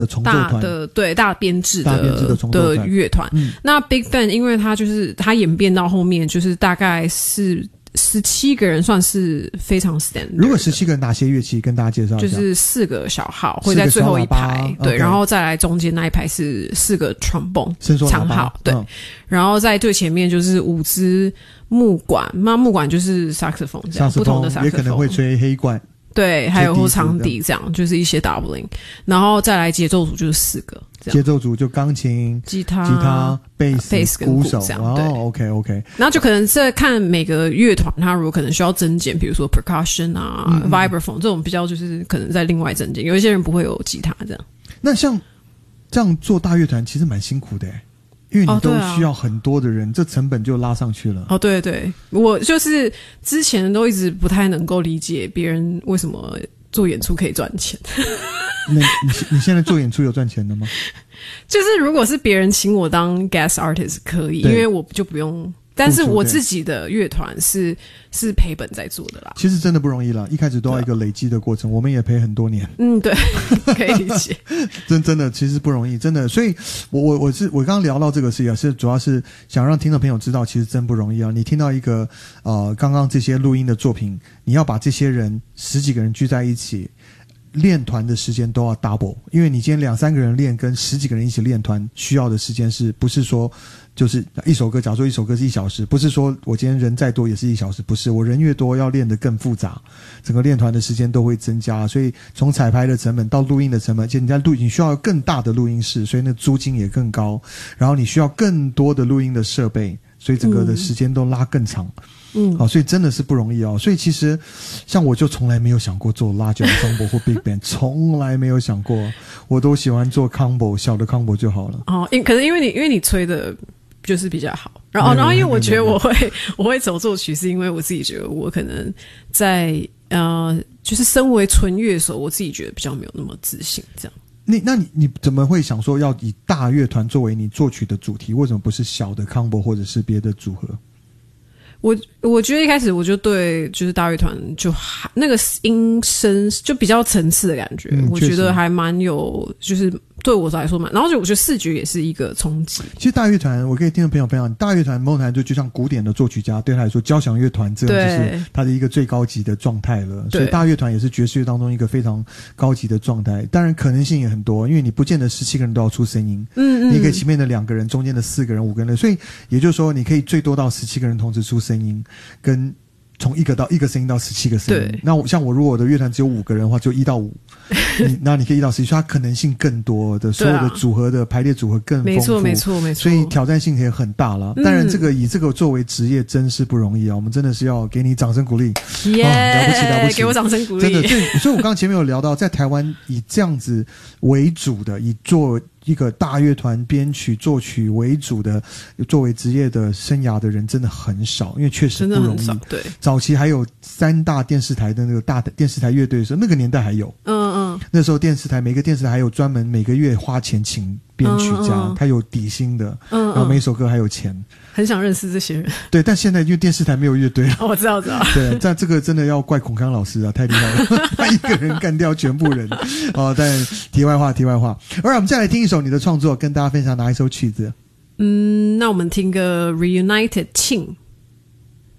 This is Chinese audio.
重奏团大编制的重奏团乐团。那 Big Band 因为它演变到后面就是大概是17个人，算是非常 standard。 如果17个人哪些乐器跟大家介绍一下？ 就是4个小号会在最后一排，对，然后再来中间那一排是4个 trombone 长号，对，然后在最前面就是5支木管，那木管就是 saxophone 这样，不同的 saxophone 也可能会吹黑管。 对，还有长笛这样，就是一些 doubling， 然后再来节奏组就是4个这样， 节奏组就钢琴、吉他、贝斯、鼓手这样。哦 ，OK， 然后就可能在看每个乐团，它如果可能需要增减，比如说 percussion 啊、vibraphone 这种比较就是可能在另外增减，有一些人不会有吉他这样。 那像这样做大乐团其实蛮辛苦的耶。因为你都需要很多的人，这成本就拉上去了。 对对，我就是之前都一直不太能够理解别人为什么做演出可以赚钱。 那你现在做演出有赚钱的吗？ 就是如果是别人请我当 guest artist 可以，因为我就不用。但是我自己的乐团是赔本在做的啦。其实真的不容易啦，一开始都要一个累积的过程，我们也赔很多年。 对，可以理解。 真的其实不容易，真的。所以我刚刚聊到这个事也是主要是想让听众朋友知道，其实真不容易啊。你听到一个刚刚这些录音的作品，你要把这些人10几个人聚在一起练团的时间都要 double， 因为你今天2-3个人练跟10几个人一起练团需要的时间是不是说就是一首歌，假如说一首歌是1小时，不是说我今天人再多也是1小时，不是，我人越多要练得更复杂，整个练团的时间都会增加，所以从彩排的成本到录音的成本，而且你需要更大的录音室，所以那租金也更高，然后你需要更多的录音的设备，所以整个的时间都拉更长。所以真的是不容易哦。所以其实像我就从来没有想过做large ensemble 或 big band， 从来没有想过，我都喜欢做 combo， 小的 combo 就好了。 可是因为你吹的就是比较好，然后因为我觉得我会走作曲，是因为我自己觉得我可能在就是身为纯乐手，我自己觉得比较没有那么自信这样。 那你怎么会想说要以大乐团作为你作曲的主题？为什么不是小的 combo 或者是别的组合？ 我觉得一开始我就对就是大乐团就那个音声就比较层次的感觉，我觉得还蛮有就是对我来说嘛，然后我觉得视觉也是一个冲击。 其实大乐团，我可以听众朋友分享，大乐团某种程度就像古典的作曲家，对他来说，交响乐团这样就是他的一个最高级的状态了。所以大乐团也是爵士乐当中一个非常高级的状态。当然可能性也很多，因为你不见得17个人都要出声音，你可以前面的2个人，中间的4个人、5个人，所以也就是说，你可以最多到17个人同时出声音，跟从1个声音到17个声音。那像我如果我的乐团只有5个人的话，就1到5。那你可以1到17，所以它可能性更多的，所有的组合的排列组合更丰富， 没错， 所以挑战性也很大了。当然，以这个作为职业真是不容易啊！我们真的是要给你掌声鼓励，了不起， 给我掌声鼓励！ 真的，所以我刚刚前面有聊到，在台湾以这样子为主的，以做一个大乐团编曲作曲为主的作为职业的生涯的人真的很少，因为确实不容易。 对， 早期还有3大电视台的那个大电视台乐队的时候，那个年代还有，那时候每个电视台还有专门每个月花钱请编曲家，他有底薪的，然后每首歌还有钱。 很想认识这些人。对， 但现在因为电视台没有乐队了。 我知道。 对，但这个真的要怪孔康老师啊，太厉害了，他一个人干掉全部人。但题外话。Alright， 我们再来听一首你的创作，跟大家分享哪一首曲子？ 那我们听个 Reunited 庆。